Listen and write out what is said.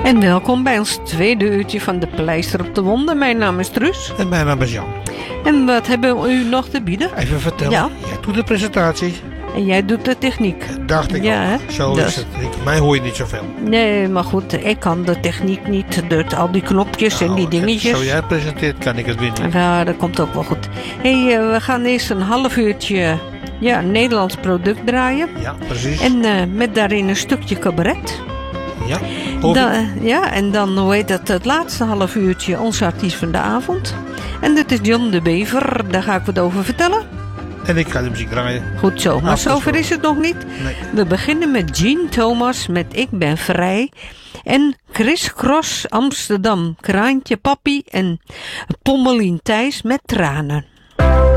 En welkom bij ons tweede uurtje van de Pleister op de Wonden. Mijn naam is Truus. En mijn naam is Jan. En wat hebben we u nog te bieden? Even vertellen. Ja. Jij doet de presentatie. En jij doet de techniek. Dacht ik Ja, al. hè? Zo Dus. is het. Mij hoor je niet zoveel. Nee, maar goed, ik kan de techniek niet. Al die knopjes en die dingetjes. Zo jij het presenteert, kan ik het weer niet. Ja, dat komt ook wel goed. Hey, we gaan eerst een half uurtje een Nederlands product draaien. Ja, precies. En met daarin een stukje cabaret. Ja. En dan, hoe heet dat, het laatste half uurtje onze artiest van de avond. En dat is John de Bever, daar ga ik wat over vertellen. En ik ga de muziek draaien. Goed zo, maar zover is het nog niet. Nee. We beginnen met Jean Thomas met Ik ben vrij. En Chris Cross Amsterdam, Kraantje Papi en Pommelien Thijs met Tranen.